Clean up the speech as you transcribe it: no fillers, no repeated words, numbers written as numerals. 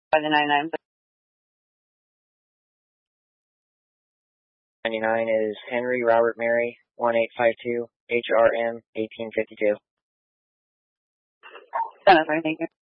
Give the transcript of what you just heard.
by the 99. 99 is Henry Robert Mary 1852 HRM 1852. That's right, thank you.